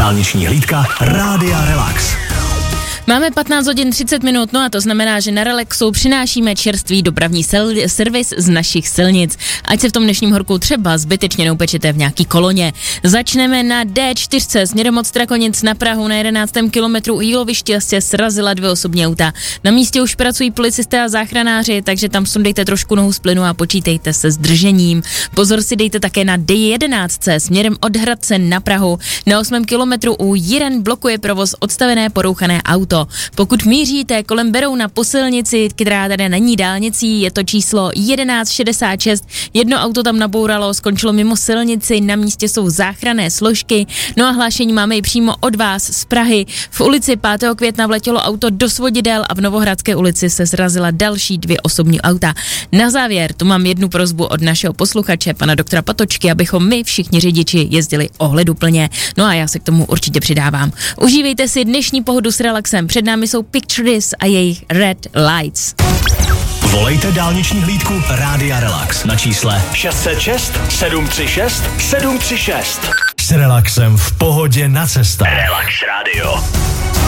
Dálniční hlídka Rádia Relax. Máme 15 hodin 30 minut, no a to znamená, že na Relaxu přinášíme čerstvý dopravní servis z našich silnic. Ať se v tom dnešním horku třeba zbytečně neupečete v nějaký koloně. Začneme na D4 směrem od Strakonic na Prahu na 11. kilometru u Jíloviště se srazila 2 osobní auta. Na místě už pracují policisté a záchranáři, takže tam sundejte trošku nohu z plynu a počítejte se zdržením. Pozor si dejte také na D11 směrem od Hradce na Prahu. Na 8. kilometru u Jiren blokuje provoz odstavené porouchané auto. Pokud míříte kolem Berouna po silnici, která tady není dálnicí, je to číslo 1166, jedno auto tam nabouralo, skončilo mimo silnici, na místě jsou záchranné složky, no a hlášení máme i přímo od vás z Prahy. V ulici 5. května vletělo auto do svodidel a v Novohradské ulici se srazila další 2 osobní auta. Na závěr tu mám jednu prosbu od našeho posluchače, pana doktora Patočky, abychom my všichni řidiči jezdili ohleduplně. No a já se k tomu určitě přidávám. Užívejte si dnešní pohodu s Relaxem. Před námi jsou Picture This a jejich Red Lights. Volejte dálniční hlídku Rádia Relax na čísle 606 736 736. S Relaxem v pohodě na cestách. Relax Radio.